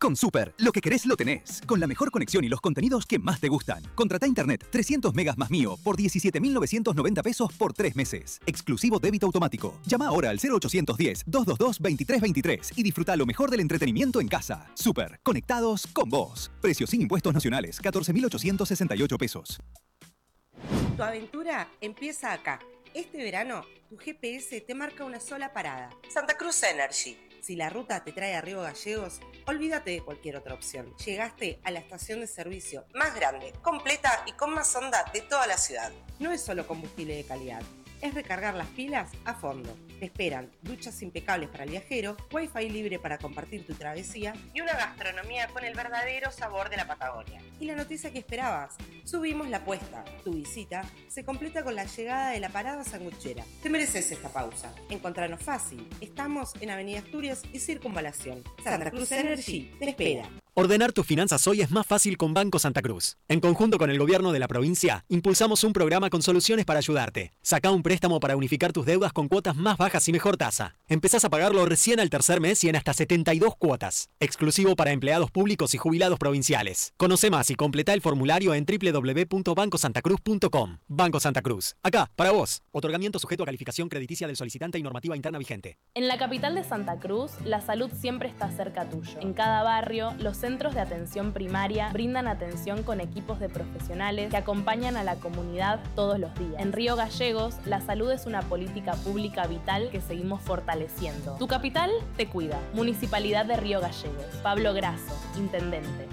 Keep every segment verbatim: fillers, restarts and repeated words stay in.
Con Super, lo que querés lo tenés. Con la mejor conexión y los contenidos que más te gustan. Contrata internet trescientos megas más mío por diecisiete mil novecientos noventa pesos por tres meses. Exclusivo débito automático. Llama ahora al cero ochocientos diez, doscientos veintidós, veintitrés veintitrés y disfruta lo mejor del entretenimiento en casa. Super, conectados con vos. Precios sin impuestos nacionales, catorce mil ochocientos sesenta y ocho pesos. Tu aventura empieza acá. Este verano, tu G P S te marca una sola parada. Santa Cruz Energy. Si la ruta te trae a Río Gallegos, olvídate de cualquier otra opción. Llegaste a la estación de servicio más grande, completa y con más onda de toda la ciudad. No es solo combustible de calidad, es recargar las pilas a fondo. Te esperan duchas impecables para el viajero, wifi libre para compartir tu travesía y una gastronomía con el verdadero sabor de la Patagonia. Y la noticia que esperabas, subimos la apuesta. Tu visita se completa con la llegada de la parada sanguchera. Te mereces esta pausa. Encontranos fácil. Estamos en Avenida Asturias y Circunvalación. Santa Cruz Energy te espera. Ordenar tus finanzas hoy es más fácil con Banco Santa Cruz. En conjunto con el gobierno de la provincia, impulsamos un programa con soluciones para ayudarte. Sacá un préstamo para unificar tus deudas con cuotas más bajas y mejor tasa. Empezás a pagarlo recién al tercer mes y en hasta setenta y dos cuotas. Exclusivo para empleados públicos y jubilados provinciales. Conoce más y completá el formulario en doble u doble u doble u punto banco santa cruz punto com. Banco Santa Cruz. Acá, para vos. Otorgamiento sujeto a calificación crediticia del solicitante y normativa interna vigente. En la capital de Santa Cruz, la salud siempre está cerca tuyo. En cada barrio, los centros de atención primaria brindan atención con equipos de profesionales que acompañan a la comunidad todos los días. En Río Gallegos, la salud es una política pública vital que seguimos fortaleciendo. Tu capital te cuida. Municipalidad de Río Gallegos. Pablo Grasso, Intendente.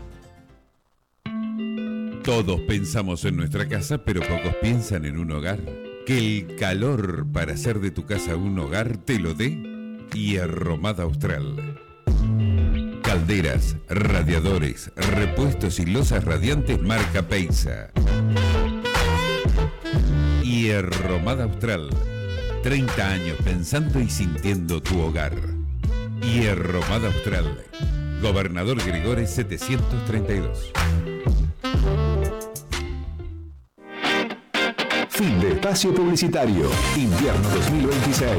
Todos pensamos en nuestra casa, pero pocos piensan en un hogar. Que el calor para hacer de tu casa un hogar te lo dé Hierromada Austral. Calderas, radiadores, repuestos y losas radiantes marca Peisa. Hierromada Austral. treinta años pensando y sintiendo tu hogar. Hierromada Austral. Gobernador Gregores setecientos treinta y dos. Fin de espacio publicitario. Invierno dos mil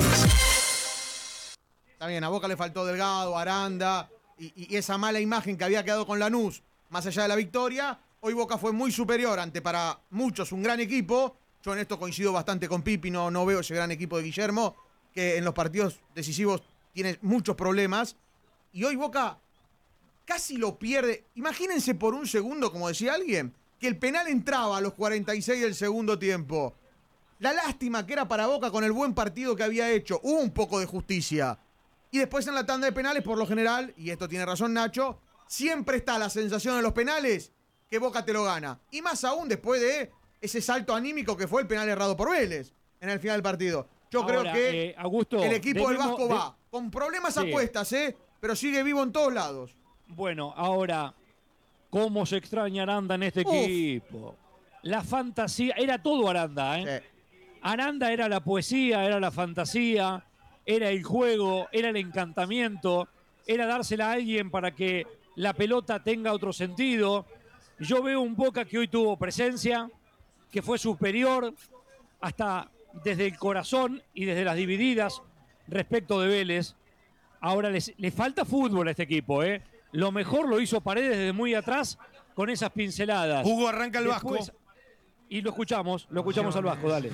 veintiséis. Está bien, a Boca le faltó Delgado, Aranda y, y esa mala imagen que había quedado con Lanús, más allá de la victoria. Hoy Boca fue muy superior ante para muchos un gran equipo. Yo en esto coincido bastante con Pipi, no, no veo ese gran equipo de Guillermo, que en los partidos decisivos tiene muchos problemas. Y hoy Boca casi lo pierde. Imagínense por un segundo, como decía alguien, que el penal entraba a los cuarenta y seis del segundo tiempo. La lástima que era para Boca con el buen partido que había hecho. Hubo un poco de justicia. Y después en la tanda de penales, por lo general, y esto tiene razón Nacho, siempre está la sensación en los penales que Boca te lo gana. Y más aún después de ese salto anímico que fue el penal errado por Vélez en el final del partido. Yo Ahora, creo que eh, Augusto, el equipo del Vasco de... va con problemas a sí. cuestas, ¿eh? Pero sigue vivo en todos lados. Bueno, ahora, ¿cómo se extraña Aranda en este Uf. equipo? La fantasía, era todo Aranda, ¿eh? Sí. Aranda era la poesía, era la fantasía, era el juego, era el encantamiento, era dársela a alguien para que la pelota tenga otro sentido. Yo veo un Boca que hoy tuvo presencia, que fue superior hasta desde el corazón y desde las divididas respecto de Vélez. Ahora les, le falta fútbol a este equipo, ¿eh? Lo mejor lo hizo Paredes desde muy atrás con esas pinceladas. Hugo, arranca el Vasco. Después, y lo escuchamos, lo escuchamos al Vasco, dale. Eh,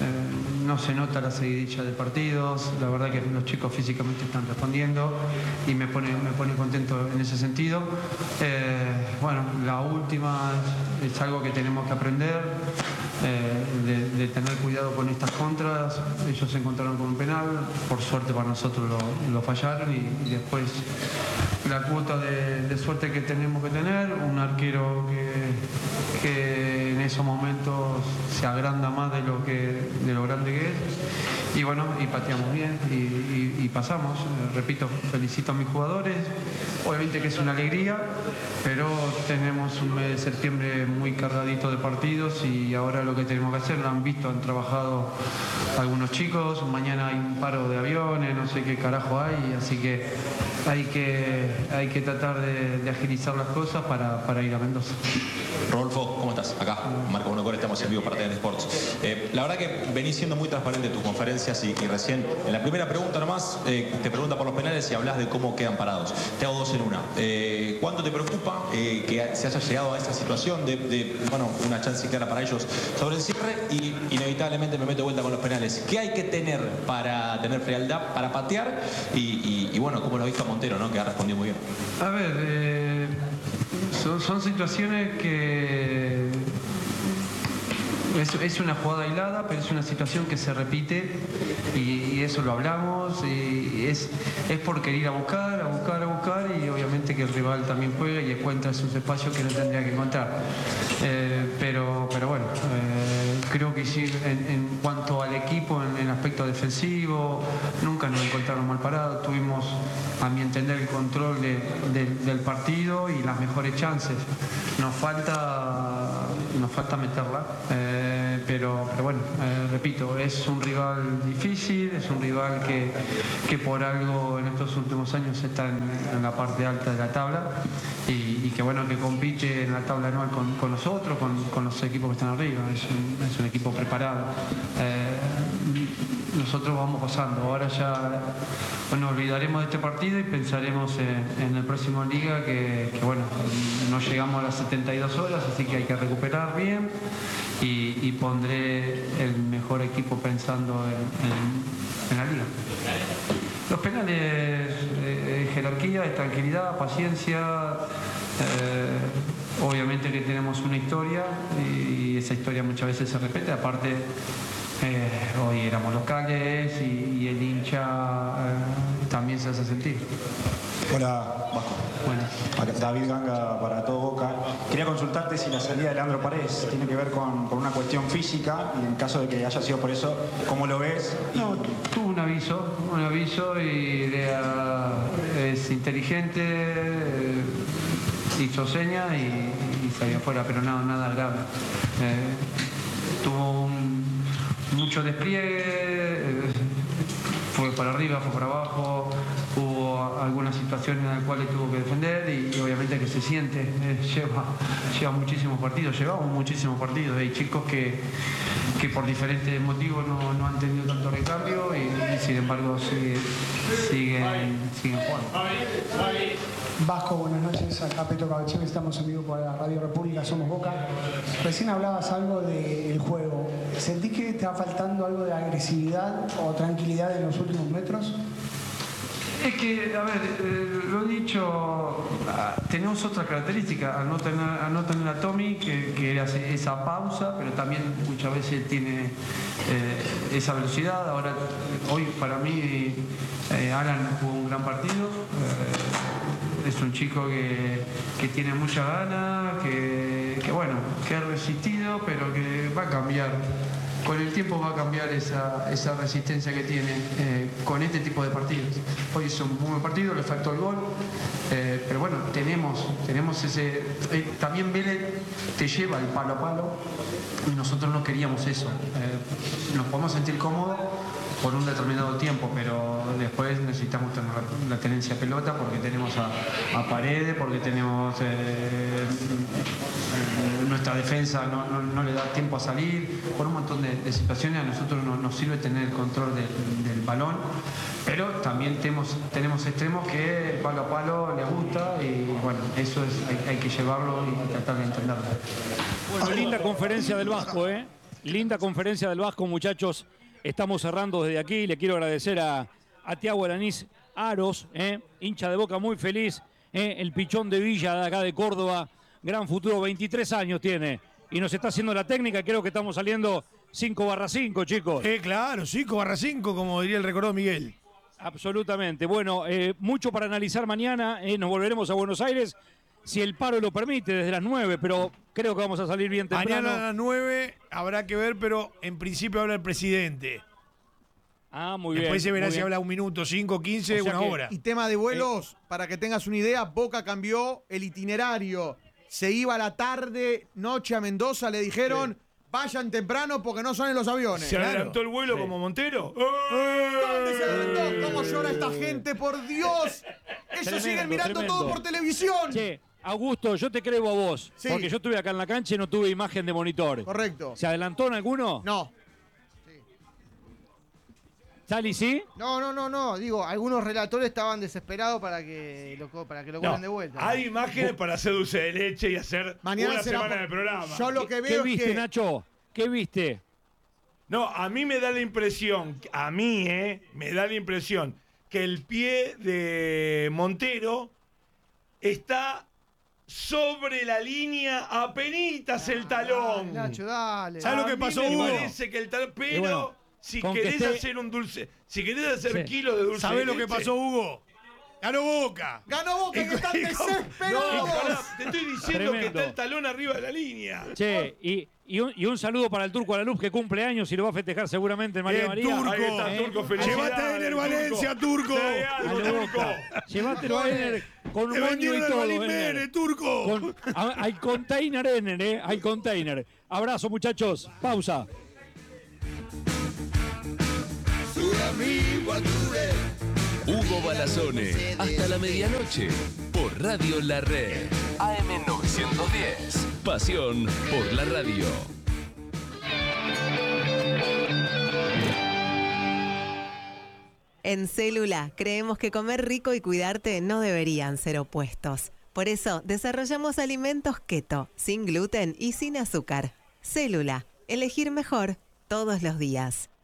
no se nota la seguidilla de partidos, la verdad que los chicos físicamente están respondiendo y me pone, me pone contento en ese sentido. Eh, bueno, la última es algo que tenemos que aprender, eh, de, de tener cuidado con estas contras. Ellos se encontraron con un penal, por suerte para nosotros lo, lo fallaron y, y después la cuota de, de suerte que tenemos que tener, un arquero que, que en esos momentos se agranda más de lo, que, de lo grande que es, y bueno, y pateamos bien y, y, y pasamos. Repito, felicito a mis jugadores, obviamente que es una alegría, pero tenemos un mes de septiembre muy cargadito de partidos y ahora lo lo que tenemos que hacer, lo han visto, han trabajado algunos chicos, mañana hay un paro de aviones, no sé qué carajo hay, así que hay que, hay que tratar de, de agilizar las cosas para, para ir a Mendoza. Rodolfo, ¿cómo estás? Acá, Marco Bonocor, estamos en vivo para T N Sports. Eh, la verdad que venís siendo muy transparente en tus conferencias y, y recién, en la primera pregunta nomás, eh, te pregunta por los penales y hablas de cómo quedan parados. Te hago dos en una. Eh, ¿Cuánto te preocupa eh, que se haya llegado a esa situación de, de, bueno, una chance clara para ellos sobre el cierre? Y inevitablemente me meto de vuelta con los penales. ¿Qué hay que tener para tener frialdad, para patear? Y, y, y bueno, como lo ha visto a Montero, ¿no? Que ha respondido muy bien. A ver, eh, son, son situaciones que... Es, es una jugada aislada, pero es una situación que se repite y, y eso lo hablamos y es, es por querer ir a buscar, a buscar, a buscar y obviamente que el rival también juega y encuentra esos espacios que no tendría que encontrar. Eh, pero, pero bueno, eh, creo que sí, en, en cuanto al equipo, en el aspecto defensivo, nunca nos encontraron mal parados, tuvimos a mi entender el control de, de, del partido y las mejores chances. Nos falta, nos falta meterla. Eh, Eh, pero, pero bueno, eh, repito, es un rival difícil, es un rival que, que por algo en estos últimos años está en, en la parte alta de la tabla y, y que bueno, que compite en la tabla anual con, con nosotros, con, con los equipos que están arriba, es un, es un equipo preparado. Eh, nosotros vamos pasando, ahora ya bueno, olvidaremos de este partido y pensaremos en, en el próximo Liga que, que bueno, no llegamos a las setenta y dos horas, así que hay que recuperar bien. Y, y pondré el mejor equipo pensando en, en, en la liga. Los penales, eh, jerarquía, tranquilidad, paciencia. Eh, obviamente que tenemos una historia y esa historia muchas veces se repite. Aparte, eh, hoy éramos locales y, y el hincha eh, también se hace sentir. Hola, Vasco. Bueno. David Ganga para todo Boca. Quería consultarte si la salida de Leandro Paredes tiene que ver con, con una cuestión física y en caso de que haya sido por eso, ¿cómo lo ves? No, tuvo un aviso, un aviso y Lea es inteligente, eh, hizo señas y, y salió afuera, pero nada, nada grave. Eh, tuvo un, mucho despliegue, eh, fue para arriba, fue para abajo, hubo algunas situaciones en las cuales tuvo que defender y, y obviamente que se siente, eh, lleva, lleva muchísimos partidos, llevamos muchísimos partidos, hay chicos que, que por diferentes motivos no, no han tenido tanto recambio y, y sin embargo sigue, siguen, siguen jugando. Vasco, buenas noches, acá Petro Cabechero, estamos en vivo por la Radio República, Somos Boca. Recién hablabas algo del juego, ¿sentís que te va faltando algo de agresividad o tranquilidad en los últimos metros? Es que, a ver, eh, lo he dicho, tenemos otra característica, al no tener, al no tener a Tommy, que, que hace esa pausa, pero también muchas veces tiene eh, esa velocidad. Ahora, hoy para mí, eh, Alan jugó un gran partido. Eh, es un chico que, que tiene mucha gana, que, que bueno, que ha resistido, pero que va a cambiar. Con el tiempo va a cambiar esa, esa resistencia que tiene eh, con este tipo de partidos. Hoy es un muy buen partido, le faltó el gol, eh, pero bueno, tenemos, tenemos ese... Eh, también Vélez te lleva el palo a palo y nosotros no queríamos eso. Eh, nos podemos sentir cómodos por un determinado tiempo, pero después necesitamos tener la, la tenencia pelota porque tenemos a, a Paredes, porque tenemos eh, eh, nuestra defensa no, no, no le da tiempo a salir, por un montón de, de situaciones a nosotros no, nos sirve tener el control de, del balón, pero también tenemos, tenemos extremos que palo a palo le gusta y bueno, eso es, hay, hay que llevarlo y tratar de entenderlo. Bueno, linda conferencia del Vasco, ¿eh? Linda conferencia del Vasco, muchachos. Estamos cerrando desde aquí. Le quiero agradecer a, a Tiago Alanís Aros, eh, hincha de Boca muy feliz. Eh, el pichón de Villa de acá de Córdoba. Gran futuro, veintitrés años tiene. Y nos está haciendo la técnica. Creo que estamos saliendo cinco barra cinco, chicos. Eh, claro, cinco barra cinco, como diría el recordado Miguel. Absolutamente. Bueno, eh, mucho para analizar mañana. Eh, nos volveremos a Buenos Aires, si el paro lo permite, desde las nueve. Pero creo que vamos a salir bien temprano. Mañana a las nueve habrá que ver, pero en principio habla el presidente. Ah, muy bien. Después se verá si habla un minuto, cinco, quince, O sea una que, hora. Y tema de vuelos, eh. para que tengas una idea, Boca cambió el itinerario. Se iba a la tarde, noche a Mendoza, le dijeron, sí. vayan temprano porque no salen los aviones. ¿Se claro. adelantó el vuelo Sí. como Montero? ¿Dónde se adelantó? ¿Cómo llora esta gente? ¡Por Dios! Ellos Tremendo, siguen mirando tremendo. todo por televisión. Che, Augusto, yo te creo a vos. Sí. Porque yo estuve acá en la cancha y no tuve imagen de monitor. Correcto. ¿Se adelantó en alguno? No. ¿Sali sí? No, no, no, no. Digo, algunos relatores estaban desesperados para que lo, co- para que lo No, cobren de vuelta. hay imágenes para hacer dulce de leche y hacer Mañana una será semana por- de programa. Yo lo que ¿Qué veo es viste, que... Nacho? ¿Qué viste? No, a mí me da la impresión, a mí, ¿eh? Me da la impresión que el pie de Montero está sobre la línea, apenitas el talón. Nacho, dale. ¿Sabes lo que A mí pasó, me Hugo? parece- Parece que el talón, pero bueno, si con que querés esté- hacer un dulce, si querés hacer Sí. kilos de dulce ¿Sabés de lo que leche- pasó, Hugo? Ganó Boca. ¡Ganó Boca, que están Y con- desesperados! No, pará, te estoy diciendo que Tremendo. está el talón arriba de la línea. Che, y, y, un, y un saludo para el Turco Alaluz que cumple años y lo va a festejar seguramente en María Bien, María. Turco. Ahí está, ¿Eh? Turco, felicidades. Llévate a Ener Valencia, Turco. Trae algo, A lo Turco. Boca. Llévatelo a Ener con Te moño y vendieron el todo. Valimere, Ener. Turco. Con- a- hay container Ener, ¿eh? Hay container. Abrazo, muchachos. Pausa. Hugo Balazone, hasta la medianoche, por Radio La Red. A M novecientos diez. Pasión por la radio. En Célula creemos que comer rico y cuidarte no deberían ser opuestos. Por eso desarrollamos alimentos keto, sin gluten y sin azúcar. Célula, elegir mejor todos los días.